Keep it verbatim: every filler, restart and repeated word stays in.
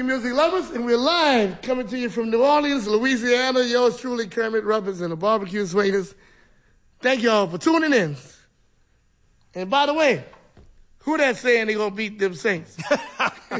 music lovers, and we're live coming to you from New Orleans, Louisiana. Yours truly, Kermit Ruffins and the Barbecue Swingers. Thank y'all for tuning in. And by the way, who that saying they gonna beat them Saints?